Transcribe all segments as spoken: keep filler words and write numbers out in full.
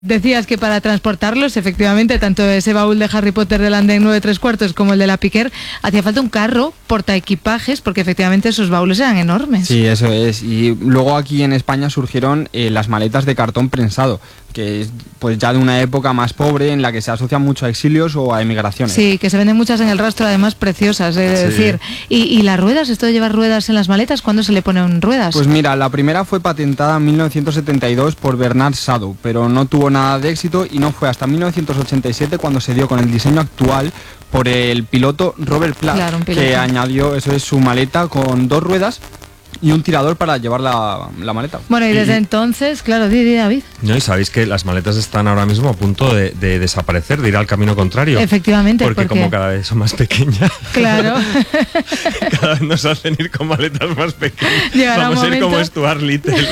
Decías que para transportarlos, efectivamente, tanto ese baúl de Harry Potter del andén nueve tres cuartos como el de la Piquer, hacía falta un carro portaequipajes, porque efectivamente esos baúles eran enormes. Sí, eso es. Y luego aquí en España surgieron eh, las maletas de cartón prensado, que es pues ya de una época más pobre en la que se asocian mucho a exilios o a emigraciones. Sí, que se venden muchas en el rastro, además preciosas, es sí. decir. Y, y las ruedas, esto de llevar ruedas en las maletas, ¿cuándo se le ponen ruedas? Pues mira, la primera fue patentada en mil novecientos setenta y dos por Bernard Sado, pero no tuvo nada de éxito y no fue hasta mil novecientos ochenta y siete cuando se dio con el diseño actual por el piloto Robert Platt, claro, que añadió, eso es, su maleta con dos ruedas y un tirador para llevar la, la maleta. Bueno, y desde y, entonces, claro, di, di, David. No, y sabéis que las maletas están ahora mismo a punto de, de desaparecer, de ir al camino contrario. Efectivamente. Porque, porque como cada vez son más pequeñas. Claro. Cada vez nos hacen ir con maletas más pequeñas. Llegará Vamos a ir momento... como Stuart Little.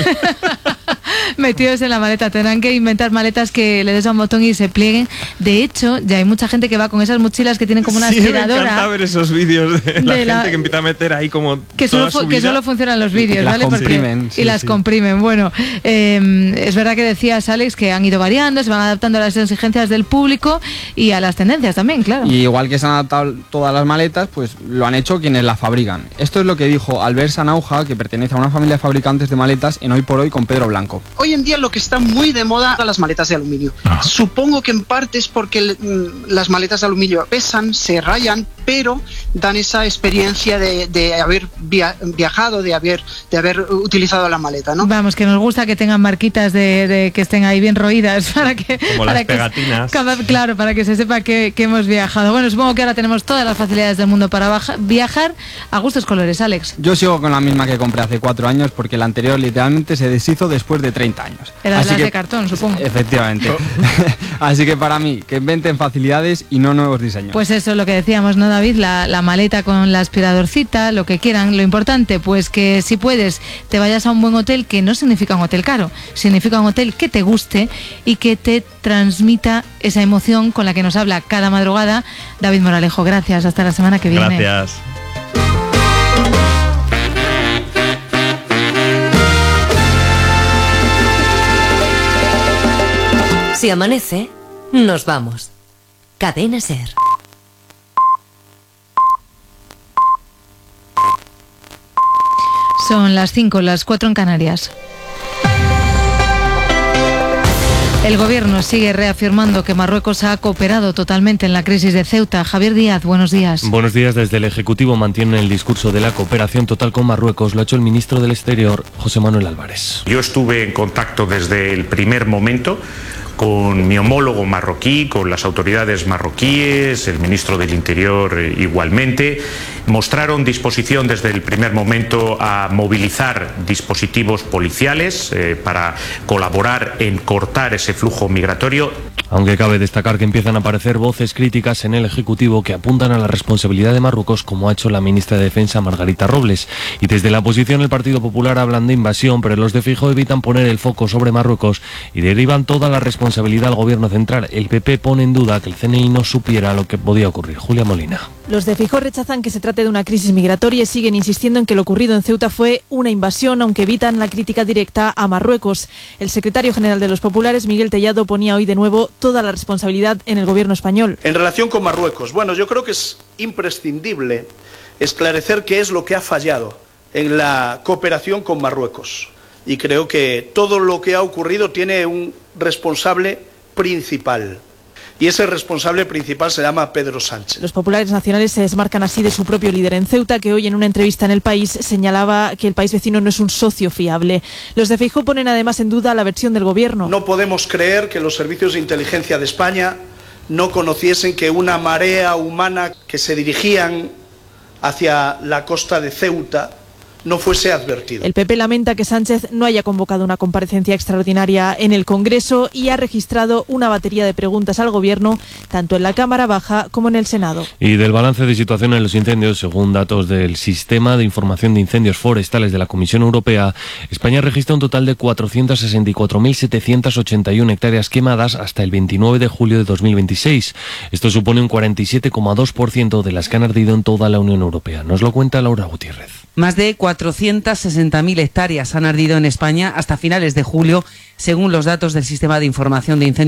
Metidos en la maleta, tendrán que inventar maletas que le des a un botón y se plieguen. De hecho, ya hay mucha gente que va con esas mochilas que tienen como una sí, aspiradora. Me encanta ver esos vídeos de, de la, la gente que empieza a meter ahí como que solo, toda su que vida. solo funcionan los vídeos, las ¿vale? comprimen, Porque, sí, y las sí. comprimen. Bueno, eh, es verdad que decías, Alex, que han ido variando, se van adaptando a las exigencias del público y a las tendencias también, claro. Y igual que se han adaptado todas las maletas, pues lo han hecho quienes las fabrican. Esto es lo que dijo Albert Sanauja, que pertenece a una familia de fabricantes de maletas en Hoy por Hoy con Pedro Blanco. Hoy en día lo que está muy de moda son las maletas de aluminio. Ah. Supongo que en parte es porque el, las maletas de aluminio pesan, se rayan, pero dan esa experiencia de, de haber via, viajado, de haber, de haber utilizado la maleta, ¿no? Vamos, que nos gusta que tengan marquitas de, de que estén ahí bien roídas para que... Como para las que, pegatinas. Claro, para que se sepa que, que hemos viajado. Bueno, supongo que ahora tenemos todas las facilidades del mundo para baja, viajar a gustos colores, Alex. Yo sigo con la misma que compré hace cuatro años porque la anterior literalmente se deshizo después de treinta años. Era Así las que, de cartón, supongo. Efectivamente. Así que para mí, que inventen facilidades y no nuevos diseños. Pues eso es lo que decíamos, ¿no, David? La, la maleta con la aspiradorcita, lo que quieran. Lo importante, pues que si puedes, te vayas a un buen hotel, que no significa un hotel caro, significa un hotel que te guste y que te transmita esa emoción con la que nos habla cada madrugada David Moralejo. Gracias, hasta la semana que viene. Gracias. Si amanece, nos vamos. Cadena SER. Son las cinco, las cuatro en Canarias. El gobierno sigue reafirmando que Marruecos ha cooperado totalmente en la crisis de Ceuta. Javier Díaz, buenos días. Buenos días. Desde el Ejecutivo mantienen el discurso de la cooperación total con Marruecos. Lo ha hecho el ministro del Exterior, José Manuel Álvarez. Yo estuve en contacto desde el primer momento con mi homólogo marroquí, con las autoridades marroquíes, el ministro del Interior eh, igualmente. Mostraron disposición desde el primer momento a movilizar dispositivos policiales eh, para colaborar en cortar ese flujo migratorio. Aunque cabe destacar que empiezan a aparecer voces críticas en el Ejecutivo que apuntan a la responsabilidad de Marruecos, como ha hecho la ministra de Defensa, Margarita Robles. Y desde la oposición, el Partido Popular hablan de invasión, pero los de Feijóo evitan poner el foco sobre Marruecos y derivan toda la responsabilidad al Gobierno central. El P P pone en duda que el C N I no supiera lo que podía ocurrir. Julia Molina. Los de Feijóo rechazan que se trate de una crisis migratoria y siguen insistiendo en que lo ocurrido en Ceuta fue una invasión, aunque evitan la crítica directa a Marruecos. El secretario general de los populares, Miguel Tellado, ponía hoy de nuevo toda la responsabilidad en el gobierno español. En relación con Marruecos, bueno, yo creo que es imprescindible esclarecer qué es lo que ha fallado en la cooperación con Marruecos. Y creo que todo lo que ha ocurrido tiene un responsable principal. Y ese responsable principal se llama Pedro Sánchez. Los populares nacionales se desmarcan así de su propio líder en Ceuta, que hoy en una entrevista en El País señalaba que el país vecino no es un socio fiable. Los de Feijóo ponen además en duda la versión del gobierno. No podemos creer que los servicios de inteligencia de España no conociesen que una marea humana que se dirigían hacia la costa de Ceuta no fuese advertido. El P P lamenta que Sánchez no haya convocado una comparecencia extraordinaria en el Congreso y ha registrado una batería de preguntas al Gobierno, tanto en la Cámara Baja como en el Senado. Y del balance de situación en los incendios, según datos del Sistema de Información de Incendios Forestales de la Comisión Europea, España registra un total de cuatrocientas sesenta y cuatro mil setecientas ochenta y una hectáreas quemadas hasta el veintinueve de julio de dos mil veintiséis. Esto supone un cuarenta y siete coma dos por ciento de las que han ardido en toda la Unión Europea. Nos lo cuenta Laura Gutiérrez. Más de cuatrocientas sesenta mil hectáreas han ardido en España hasta finales de julio, según los datos del Sistema de Información de Incendios